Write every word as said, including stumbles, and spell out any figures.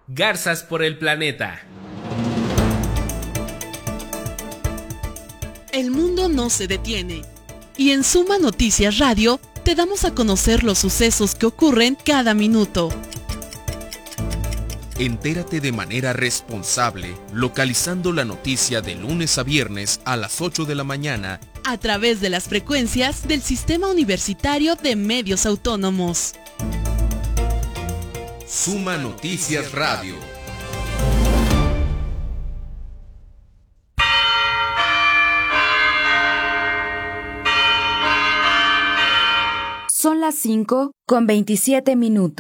Garzas por el planeta. El mundo no se detiene. Y en Suma Noticias Radio te damos a conocer los sucesos que ocurren cada minuto. Entérate de manera responsable, localizando la noticia de lunes a viernes a las ocho de la mañana a través de las frecuencias del Sistema Universitario de Medios Autónomos. Suma Noticias Radio. Son las cinco con veintisiete minutos.